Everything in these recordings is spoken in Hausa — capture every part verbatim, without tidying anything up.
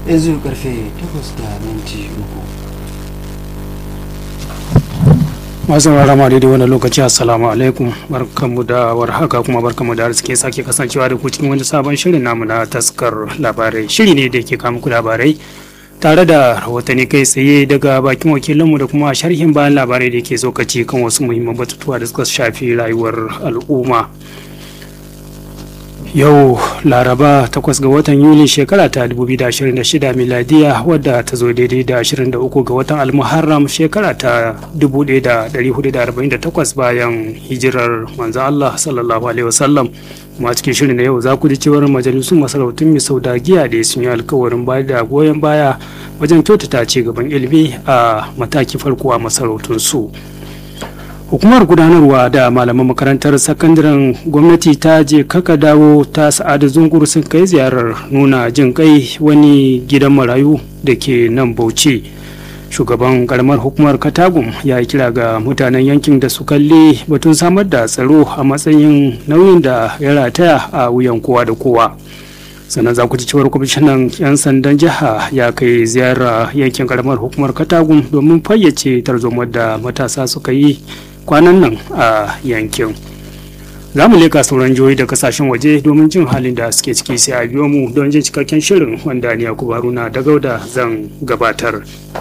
yanzu karfe takwas da minti uku. masu rarama daidai wani lokaci assalamu alaikum barkanmu da warhaka kuma barkanmu da arziki sake kasancewa da ku cikin wani sabon shirin namu na taskar labarai. Shiri ne da ke kawo muku labarai tare da rahotanni kai tsaye daga bakin wakilanmu da kuma sharhin bayan labarai da ke tsokaci kan wasu muhimman batutuwa da suka shafi rayuwar al'umma. Yau Laraba takwas ga watan Yuli shekara ta dubu biyu da ashirin da shida miladiya wadda ta zo daidai da ashirin da uku ga watan Almuharram shekara ta dubu ɗaya da ɗari hudu da arba'in da takwas bayan hijirar manzo Allah sallallahu alaihi wasallam. Kuma cikin shirin na yau za ku ji cewar majalisun masarautun Misau da Giya da sun yi alkawarin bayar da goyon baya wajen kyautata ci gaban ilimi a mataki farko a masarautun su. Hukumar gudanarwa da malaman makarantar sakandaren gwamnati ta je kaka dawo ta Sa'adu Zungur sun kai ziyarar nuna jin kai wani gidan marayu da ke nan Bauchi. Shugaban karamar hukumar Katagum ya yi kira ga mutanen yankin da su kalli batun samar da tsaro a matsayin nauyin da ya rataya a wuyan kowa da kowa. Sannan za ku ji cewar kwamishinan 'yan sandan jiha ya kai ziyara yankin karamar hukumar Katagum domin fayyace tarzomar da matasa suka yi kwanan nan a yankin. Za mu leka sauran jihohi da kasashen waje domin jin halin da suke ciki, sai a biyo mu don jin cikakken shirin wanda ni Yakubu Haruna da Gauda zan gabatar.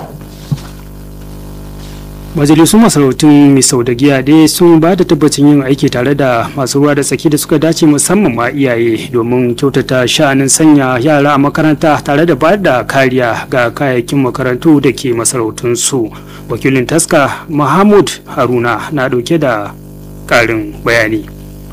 Majalisun masarautun Misau da Giya dai sun ba da tabbacin yin aiki tare da masu ruwa da tsaki da suka dace musamman ma iyaye domin kyautata sha'anin sanya yara a makaranta tare da bayar da kariya ga kayayyakin makarantu da ke masarautunsu. Wakilin taska Mahmud Haruna na dauke da karin bayani.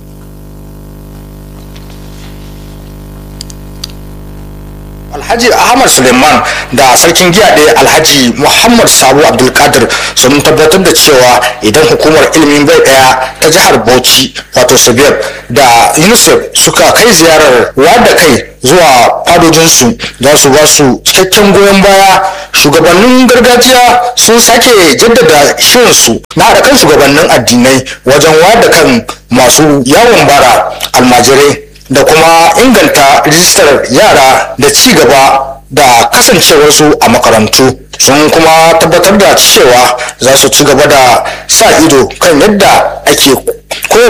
Alhaji Ahmad Suleiman da sarkin giya ɗaya Alhaji Muhammad Sabo Abdulkadir sun tabbatar da cewa idan hukumar ilimin bai ɗaya ta jihar Bauchi wato Sabiyar da UNICEF suka kai ziyarar wada kai zuwa fadojinsu za su ba su cikakken goyon baya. Shugabannin gargajiya sun sake jaddada shirinsu na haɗa kan shugabannin addinai wajen wada kan masu yawon bara, almajirai da kuma inganta rijistar yara da ci gaba da kasancewarsu a makarantu. Sun kuma tabbatar da cewa za su ci gaba da sa ido kan yadda ake koyar